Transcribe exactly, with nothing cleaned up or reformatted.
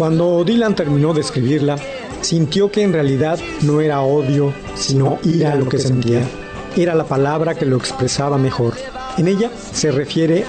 Cuando Dylan terminó de escribirla, sintió que en realidad no era odio, sino ira lo que sentía. Era la palabra que lo expresaba mejor. En ella se refiere